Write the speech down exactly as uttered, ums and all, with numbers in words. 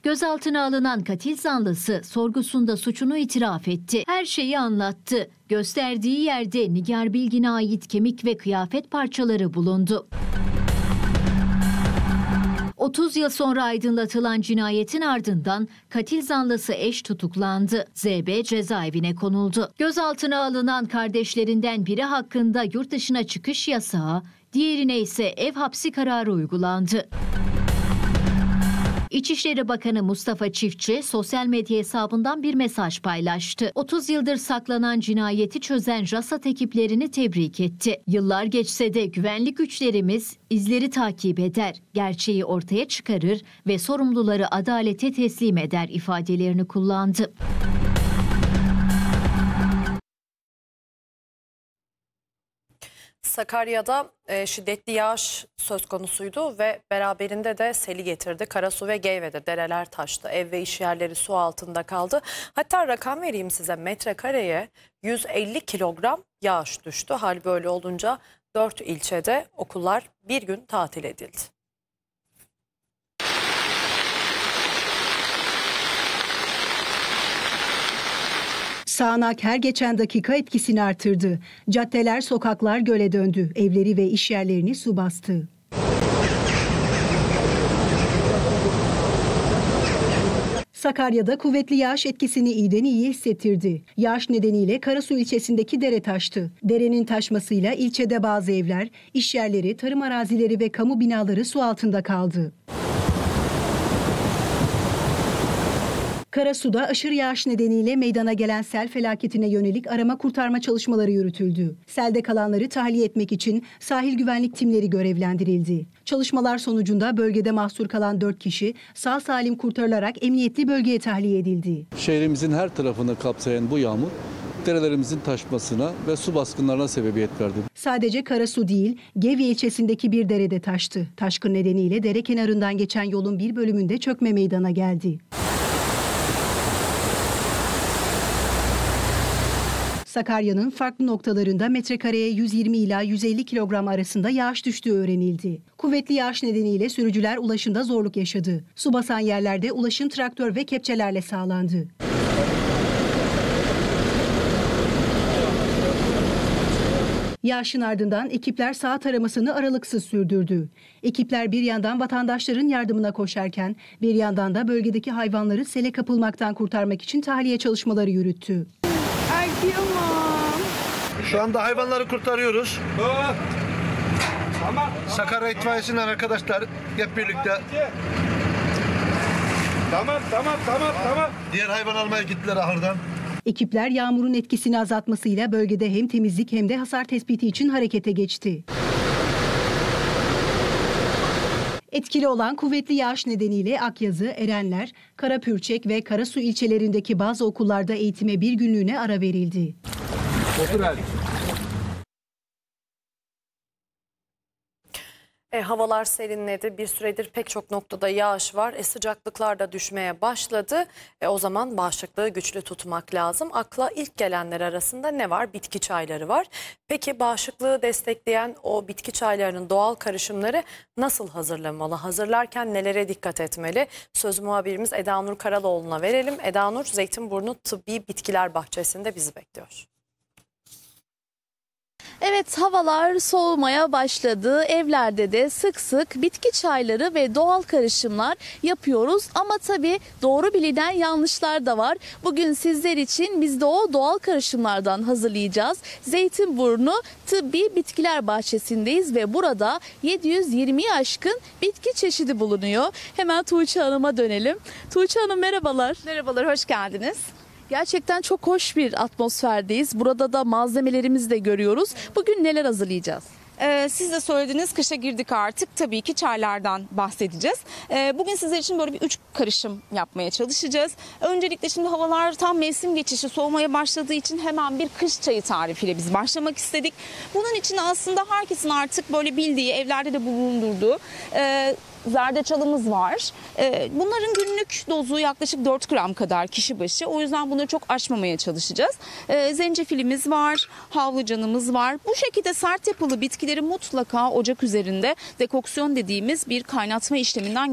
Gözaltına alınan katil zanlısı sorgusunda suçunu itiraf etti. Her şeyi anlattı. Gösterdiği yerde Nigar Bilgin'e ait kemik ve kıyafet parçaları bulundu. otuz yıl sonra aydınlatılan cinayetin ardından katil zanlısı eş tutuklandı. Z B cezaevine konuldu. Gözaltına alınan kardeşlerinden biri hakkında yurt dışına çıkış yasağı, diğerine ise ev hapsi kararı uygulandı. İçişleri Bakanı Mustafa Çiftçi sosyal medya hesabından bir mesaj paylaştı. otuz yıldır saklanan cinayeti çözen RASAT ekiplerini tebrik etti. Yıllar geçse de güvenlik güçlerimiz izleri takip eder, gerçeği ortaya çıkarır ve sorumluları adalete teslim eder ifadelerini kullandı. Sakarya'da e, şiddetli yağış söz konusuydu ve beraberinde de seli getirdi. Karasu ve Geyve'de dereler taştı. Ev ve iş yerleri su altında kaldı. Hatta rakam vereyim size, metrekareye yüz elli kilogram yağış düştü. Hal böyle olunca dört ilçede okullar bir gün tatil edildi. Sağanak her geçen dakika etkisini artırdı. Caddeler, sokaklar göle döndü. Evleri ve iş yerlerini su bastı. Sakarya'da kuvvetli yağış etkisini iyiden iyiye hissettirdi. Yağış nedeniyle Karasu ilçesindeki dere taştı. Derenin taşmasıyla ilçede bazı evler, iş yerleri, tarım arazileri ve kamu binaları su altında kaldı. Karasu'da aşırı yağış nedeniyle meydana gelen sel felaketine yönelik arama kurtarma çalışmaları yürütüldü. Selde kalanları tahliye etmek için sahil güvenlik timleri görevlendirildi. Çalışmalar sonucunda bölgede mahsur kalan dört kişi sağ salim kurtarılarak emniyetli bölgeye tahliye edildi. Şehrimizin her tarafını kapsayan bu yağmur derelerimizin taşmasına ve su baskınlarına sebebiyet verdi. Sadece Karasu değil, Gevye ilçesindeki bir derede taştı. Taşkın nedeniyle dere kenarından geçen yolun bir bölümünde çökme meydana geldi. Sakarya'nın farklı noktalarında metrekareye yüz yirmi ila yüz elli kilogram arasında yağış düştüğü öğrenildi. Kuvvetli yağış nedeniyle sürücüler ulaşımda zorluk yaşadı. Su basan yerlerde ulaşım traktör ve kepçelerle sağlandı. Yağışın ardından ekipler sağ taramasını aralıksız sürdürdü. Ekipler bir yandan vatandaşların yardımına koşarken bir yandan da bölgedeki hayvanları sele kapılmaktan kurtarmak için tahliye çalışmaları yürüttü. Şu anda hayvanları kurtarıyoruz. Sakarya İtfaiyesi'nin arkadaşlar hep birlikte. Tamam, tamam, tamam, tamam. Diğer hayvan almaya gittiler ahırdan. Ekipler yağmurun etkisini azaltmasıyla bölgede hem temizlik hem de hasar tespiti için harekete geçti. Etkili olan kuvvetli yağış nedeniyle Akyazı, Erenler, Karapürçek ve Karasu ilçelerindeki bazı okullarda eğitime bir günlüğüne ara verildi. Otur hadi. E, havalar serinledi. Bir süredir pek çok noktada yağış var. E, sıcaklıklar da düşmeye başladı. E, o zaman bağışıklığı güçlü tutmak lazım. Akla ilk gelenler arasında ne var? Bitki çayları var. Peki bağışıklığı destekleyen o bitki çaylarının doğal karışımları nasıl hazırlanmalı? Hazırlarken nelere dikkat etmeli? Söz muhabirimiz Eda Nur Karaloğlu'na verelim. Eda Nur, Zeytinburnu Tıbbi Bitkiler Bahçesi'nde bizi bekliyor. Evet, havalar soğumaya başladı. Evlerde de sık sık bitki çayları ve doğal karışımlar yapıyoruz. Ama tabii doğru bilinen yanlışlar da var. Bugün sizler için biz de o doğal karışımlardan hazırlayacağız. Zeytinburnu Tıbbi Bitkiler Bahçesi'ndeyiz ve burada yedi yüz yirmiyi aşkın bitki çeşidi bulunuyor. Hemen Tuğçe Hanım'a dönelim. Tuğçe Hanım merhabalar. Merhabalar, hoş geldiniz. Gerçekten çok hoş bir atmosferdeyiz. Burada da malzemelerimizi de görüyoruz. Bugün neler hazırlayacağız? Ee, siz de söylediniz, kışa girdik artık. Tabii ki çaylardan bahsedeceğiz. Ee, bugün sizler için böyle bir üç karışım yapmaya çalışacağız. Öncelikle şimdi havalar tam mevsim geçişi, soğumaya başladığı için hemen bir kış çayı tarifiyle biz başlamak istedik. Bunun için aslında herkesin artık böyle bildiği, evlerde de bulundurduğu E, zerdeçalımız var. Bunların günlük dozu yaklaşık dört gram kadar kişi başı. O yüzden bunları çok aşmamaya çalışacağız. Zencefilimiz var, havlucanımız var. Bu şekilde sert yapılı bitkileri mutlaka ocak üzerinde dekoksiyon dediğimiz bir kaynatma işleminden